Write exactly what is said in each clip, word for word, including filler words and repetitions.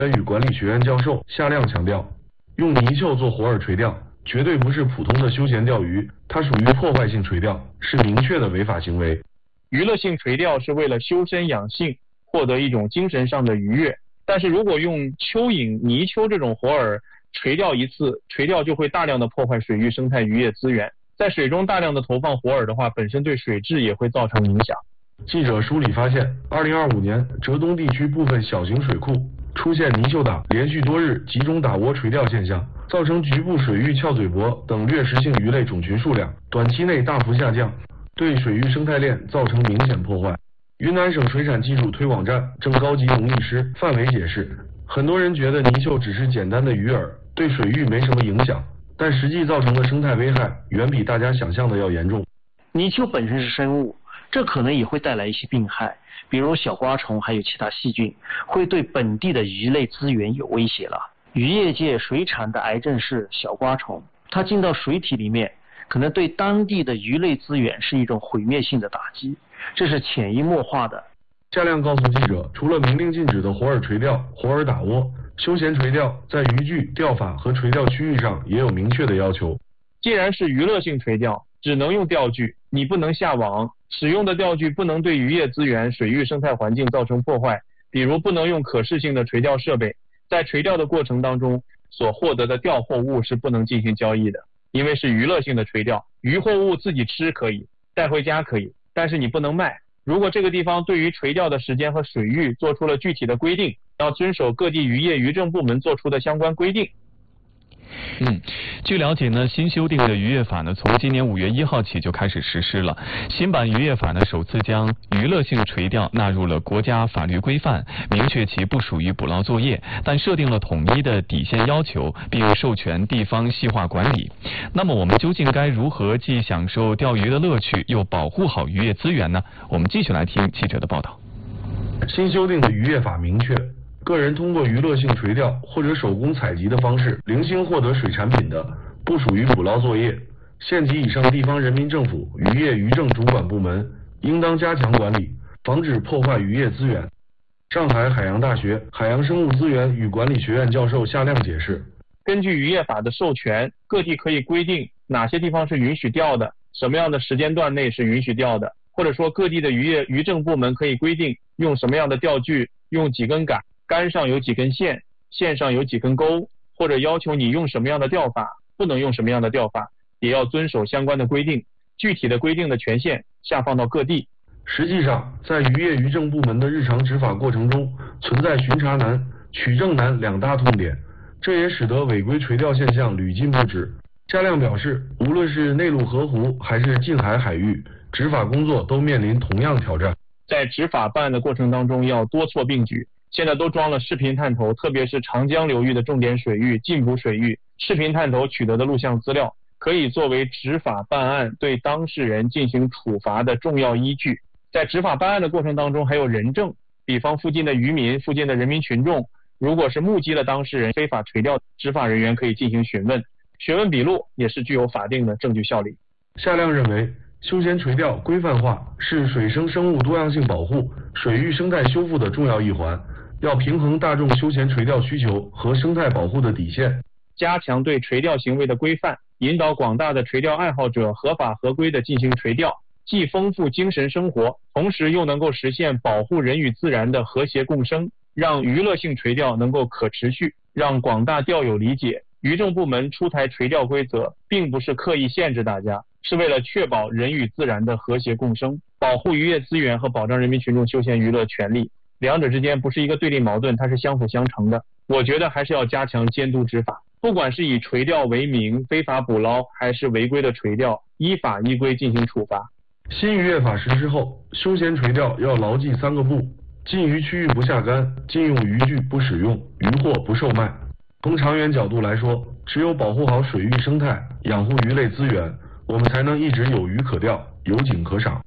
与管理学院教授夏亮强调，用泥鳅做活饵垂钓绝对不是普通的休闲钓鱼，它属于破坏性垂钓，是明确的违法行为。 娱乐性垂钓是为了修身养性，获得一种精神上的愉悦。但是如果用蚯蚓、泥鳅这种活饵垂钓一次，垂钓就会大量的破坏水域生态渔业资源。在水中大量的投放活饵的话，本身对水质也会造成影响。 记者梳理发现，二零二五年浙东地区部分小型水库出现泥鳅党连续多日集中打窝垂钓现象，造成局部水域翘嘴铂等掠食性鱼类种群数量短期内大幅下降，对水域生态链造成明显破坏。云南省水产技术推广站正高级农艺师范伟解释，很多人觉得泥鳅只是简单的鱼饵，对水域没什么影响，但实际造成的生态危害远比大家想象的要严重。 泥鳅本身是生物，这可能也会带来一些病害，比如小瓜虫还有其他细菌，会对本地的鱼类资源有威胁了。渔业界水产的癌症是小瓜虫，它进到水体里面，可能对当地的鱼类资源是一种毁灭性的打击，这是潜移默化的。 夏亮告诉记者，除了明令禁止的活饵垂钓、活饵打窝，休闲垂钓在渔具、钓法和垂钓区域上也有明确的要求。 既然是娱乐性垂钓，只能用钓具，你不能下网，使用的钓具不能对渔业资源、水域生态环境造成破坏，比如不能用可视性的垂钓设备。在垂钓的过程当中，所获得的钓获物是不能进行交易的，因为是娱乐性的垂钓，渔获物自己吃可以，带回家可以，但是你不能卖。如果这个地方对于垂钓的时间和水域做出了具体的规定，要遵守各地渔业渔政部门做出的相关规定。 嗯，据了解呢，新修订的渔业法呢，从今年五月一号起就开始实施了。新版渔业法呢，首次将娱乐性垂钓纳入了国家法律规范，明确其不属于捕捞作业，但设定了统一的底线要求，并授权地方细化管理。那么我们究竟该如何既享受钓鱼的乐趣，又保护好渔业资源呢？我们继续来听记者的报道。 新修订的渔业法明确，个人通过娱乐性垂钓或者手工采集的方式零星获得水产品的，不属于捕捞作业。县级以上地方人民政府渔业渔政主管部门应当加强管理，防止破坏渔业资源。上海海洋大学海洋生物资源与管理学院教授夏亮解释， 根据渔业法的授权，各地可以规定哪些地方是允许钓的，什么样的时间段内是允许钓的，或者说各地的渔业渔政部门可以规定用什么样的钓具，用几根杆，杆上有几根线，线上有几根钩，或者要求你用什么样的钓法，不能用什么样的钓法，也要遵守相关的规定。具体的规定的权限下放到各地。 实际上，在渔业渔政部门的日常执法过程中，存在巡查难、取证难两大痛点，这也使得违规垂钓现象屡禁不止。夏亮表示，无论是内陆河湖还是近海海域，执法工作都面临同样挑战。 在执法办案的过程当中，要多措并举。现在都装了视频探头，特别是长江流域的重点水域、禁捕水域，视频探头取得的录像资料可以作为执法办案对当事人进行处罚的重要依据。在执法办案的过程当中，还有人证，比方附近的渔民、附近的人民群众，如果是目击了当事人非法垂钓，执法人员可以进行询问，询问笔录也是具有法定的证据效力。 夏亮认为，休闲垂钓规范化是水生生物多样性保护、水域生态修复的重要一环，要平衡大众休闲垂钓需求和生态保护的底线， 加强对垂钓行为的规范，引导广大的垂钓爱好者合法合规的进行垂钓，既丰富精神生活，同时又能够实现保护人与自然的和谐共生，让娱乐性垂钓能够可持续，让广大钓友理解，渔政部门出台垂钓规则并不是刻意限制大家，是为了确保人与自然的和谐共生，保护渔业资源和保障人民群众休闲娱乐权利，两者之间不是一个对立矛盾，它是相辅相成的。我觉得还是要加强监督执法，不管是以垂钓为名非法捕捞，还是违规的垂钓，依法依规进行处罚。 新渔业法实施后，休闲垂钓要牢记三个不：禁渔区域不下竿，禁用渔具不使用，渔获不售卖。从长远角度来说，只有保护好水域生态，养护鱼类资源，我们才能一直有鱼可钓，有景可赏。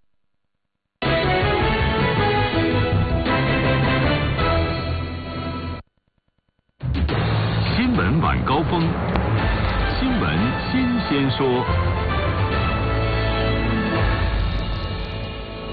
新闻晚高峰，新闻新鲜说。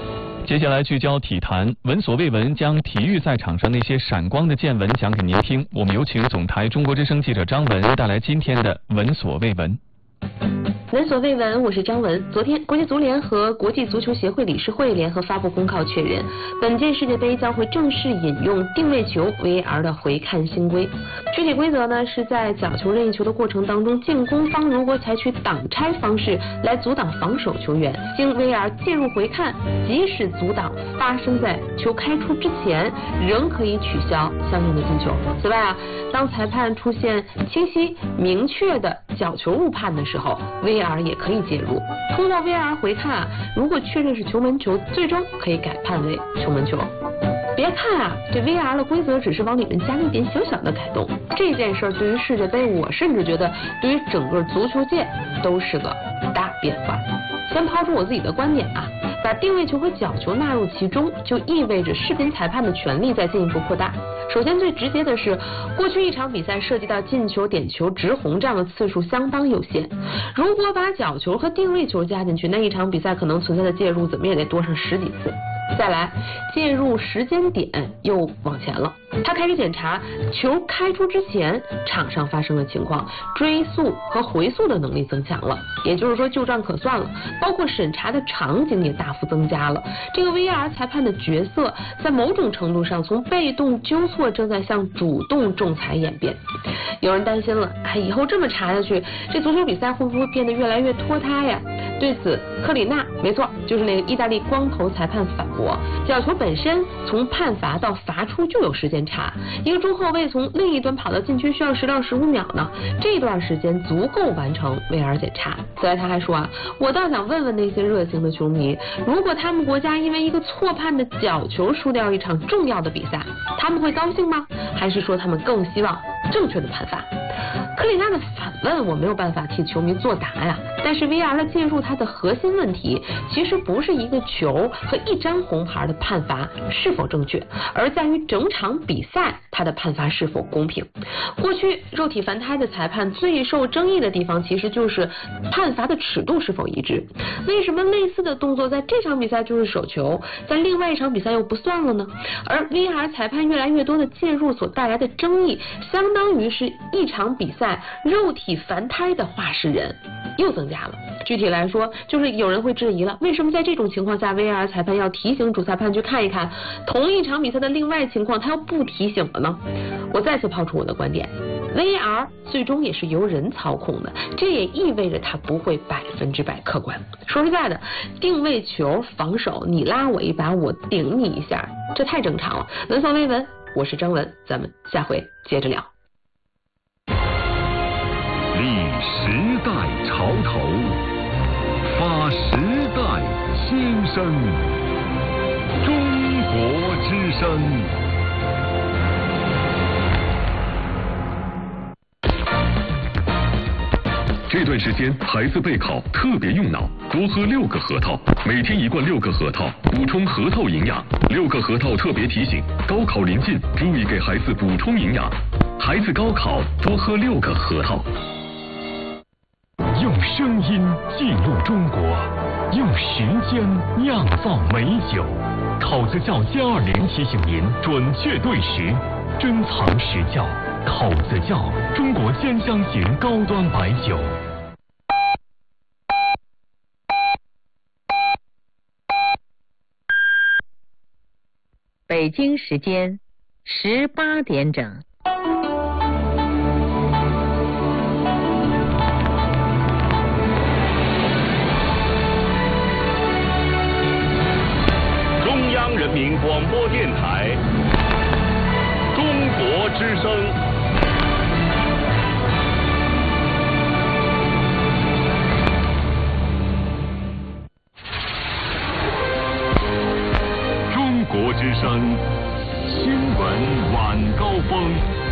接下来聚焦体坛，闻所未闻将体育赛场上那些闪光的见闻讲给您听。我们有请总台中国之声记者张文带来今天的闻所未闻。 闻所未闻，我是张文。昨天，国际足联和国际足球协会理事会联合发布公告，确认本届世界杯将会正式引用定位球 V A R 的回看新规。具体规则呢，是在角球任意球的过程当中，进攻方如果采取挡拆方式来阻挡防守球员，经 V A R 介入回看，即使阻挡发生在球开出之前，仍可以取消相应的进球。此外啊，当裁判出现清晰明确的角球误判的时候， V A R 也可以介入。通过 V A R 回看啊，如果确认是球门球，最终可以改判为球门球。别看啊，这 V A R 的规则只是往里面加了一点小小的改动，这件事儿对于世界杯，我甚至觉得对于整个足球界都是个大变化。先抛出我自己的观点啊，把定位球和角球纳入其中，就意味着视频裁判的权力在进一步扩大。首先最直接的是，过去一场比赛涉及到进球、点球、直红这样的次数相当有限，如果把角球和定位球加进去，那一场比赛可能存在的介入怎么也得多上十几次。再来，介入时间点又往前了，他开始检查球开出之前场上发生的情况，追溯和回溯的能力增强了，也就是说旧账可算了，包括审查的场景也大幅增加了。这个 V A R 裁判的角色在某种程度上从被动纠错正在向主动仲裁演变。有人担心了，哎，以后这么查下去，这足球比赛会不会变得越来越拖沓呀？对此，克里纳，没错，就是那个意大利光头裁判反驳，角球本身从判罚到罚出就有时间差，一个中后卫从另一端跑到禁区需要十到十五秒呢，这段时间足够完成 V A R 检查。此外他还说啊，我倒想问问那些热情的球迷，如果他们国家因为一个错判的角球输掉一场重要的比赛，他们会高兴吗？还是说他们更希望正确的判罚？克里纳的反问我没有办法替球迷作答呀，但是 V A R 的介入它的核心问题其实不是一个球和一张红牌的判罚是否正确，而在于整场比赛它的判罚是否公平。过去肉体凡胎的裁判最受争议的地方其实就是判罚的尺度是否一致，为什么类似的动作在这场比赛就是手球，在另外一场比赛又不算了呢？而 V A R 裁判越来越多的介入所带来的争议，相当于是一场比赛肉体凡胎的话事人又增加了。具体来说，就是有人会质疑了，为什么在这种情况下 V A R 裁判要提醒主裁判去看一看同一场比赛的另外情况，他要不提醒了呢？我再次抛出我的观点， V A R 最终也是由人操控的，这也意味着它不会百分之百客观。说实在的，定位球防守，你拉我一把，我顶你一下，这太正常了。闻所未闻，我是张文，咱们下回接着聊。 立时代潮头，发时代新声，中国之声。这段时间孩子备考特别用脑，多喝六个核桃，每天一罐六个核桃，补充核桃营养。六个核桃特别提醒，高考临近，注意给孩子补充营养。孩子高考多喝六个核桃。用声音记录中国，用时间酿造美酒。口子窖歼二零提醒您准确对时，珍藏实窖。口子窖，中国兼香型高端白酒。 北京时间十八点整。 中央人民广播电台，中国之声。中国之声新闻晚高峰。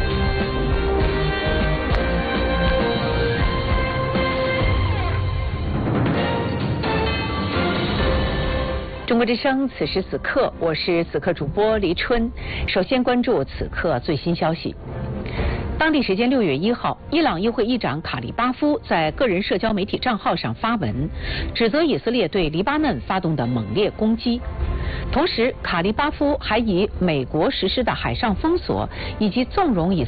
中国之声，此时此刻，我是此刻主播黎春。首先关注此刻最新消息。 当地时间六月一号，伊朗议会议长卡利巴夫在个人社交媒体账号上发文，指责以色列对黎巴嫩发动的猛烈攻击。同时，卡利巴夫还以美国实施的海上封锁以及纵容以